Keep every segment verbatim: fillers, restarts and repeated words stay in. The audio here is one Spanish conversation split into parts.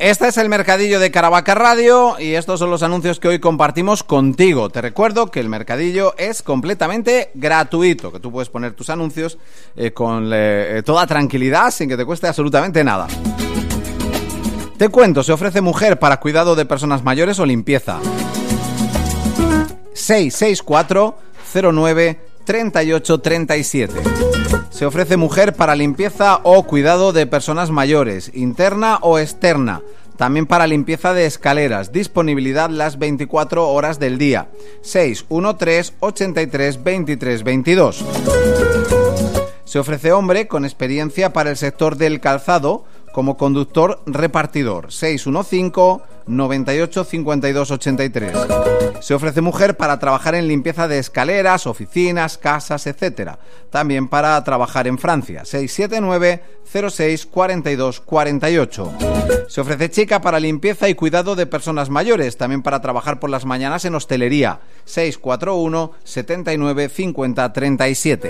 Este es el Mercadillo de Caravaca Radio y estos son los anuncios que hoy compartimos contigo. Te recuerdo que el Mercadillo es completamente gratuito, que tú puedes poner tus anuncios eh, con eh, toda tranquilidad sin que te cueste absolutamente nada. Te cuento, se ofrece mujer para cuidado de personas mayores o limpieza. seis seis cuatro cero nueve treinta y ocho treinta y siete. Se ofrece mujer para limpieza o cuidado de personas mayores, interna o externa. También para limpieza de escaleras. Disponibilidad las veinticuatro horas del día. seis uno tres ochenta y tres veintitrés veintidós. Se ofrece hombre con experiencia para el sector del calzado como conductor repartidor. seis uno cinco noventa y ocho cincuenta y dos ochenta y tres. Se ofrece mujer para trabajar en limpieza de escaleras, oficinas, casas, etcétera. También para trabajar en Francia. seis siete nueve cero seis cuarenta y dos cuarenta y ocho. Se ofrece chica para limpieza y cuidado de personas mayores. También para trabajar por las mañanas en hostelería. seis cuatro uno setenta y nueve cincuenta treinta y siete.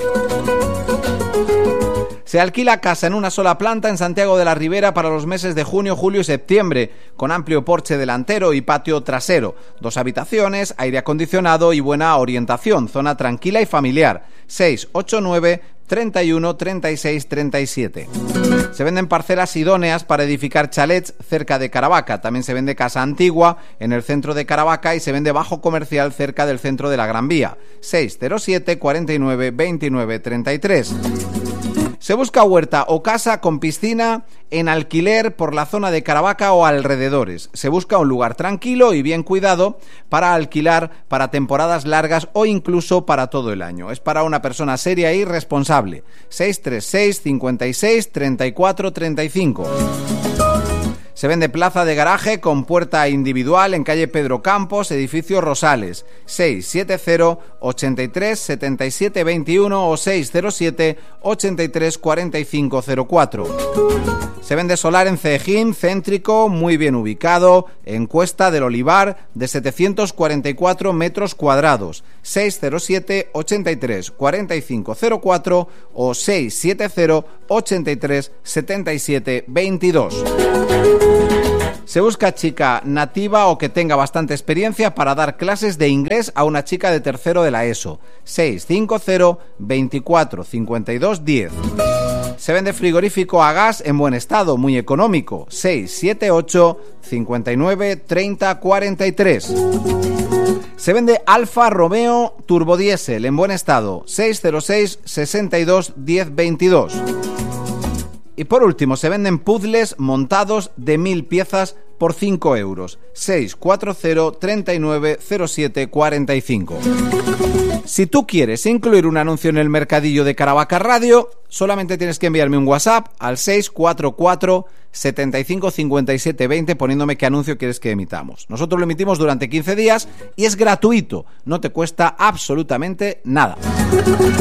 Se alquila casa en una sola planta en Santiago de la Ribera para los meses de junio, julio y septiembre, con amplio porche delantero y patio trasero, dos habitaciones, aire acondicionado y buena orientación, zona tranquila y familiar. seis ocho nueve treinta y uno treinta y seis treinta y siete. Se venden parcelas idóneas para edificar chalets cerca de Caravaca. También se vende casa antigua en el centro de Caravaca y se vende bajo comercial cerca del centro de la Gran Vía. seis cero siete cuarenta y nueve veintinueve treinta y tres. Se busca huerta o casa con piscina en alquiler por la zona de Caravaca o alrededores. Se busca un lugar tranquilo y bien cuidado para alquilar para temporadas largas o incluso para todo el año. Es para una persona seria y responsable. seis tres seis cincuenta y seis treinta y cuatro treinta y cinco. Se vende plaza de garaje con puerta individual en calle Pedro Campos, edificio Rosales. seis siete cero ochenta y tres setenta y siete veintiuno o seis cero siete ochenta y tres cuarenta y cinco cero cuatro. Se vende solar en Cejín, céntrico, muy bien ubicado, en Cuesta del Olivar, de setecientos cuarenta y cuatro metros cuadrados. seis cero siete ochenta y tres cuarenta y cinco cero cuatro o seis siete cero ochenta y tres setenta y siete veintidós. Se busca chica nativa o que tenga bastante experiencia para dar clases de inglés a una chica de tercero de la ESO. seis cinco cero veinticuatro cincuenta y dos diez. Se vende frigorífico a gas en buen estado, muy económico. seis siete ocho cincuenta y nueve treinta cuarenta y tres. Se vende Alfa Romeo turbodiesel en buen estado. seis cero seis sesenta y dos diez veintidós. Y por último, se venden puzzles montados de mil piezas por cinco euros. seis cuatro cero treinta y nueve cero siete cuarenta y cinco. Si tú quieres incluir un anuncio en el Mercadillo de Caravaca Radio, solamente tienes que enviarme un WhatsApp al seis cuatro cuatro setenta y cinco cincuenta y siete veinte poniéndome qué anuncio quieres que emitamos. Nosotros lo emitimos durante quince días y es gratuito, no te cuesta absolutamente nada.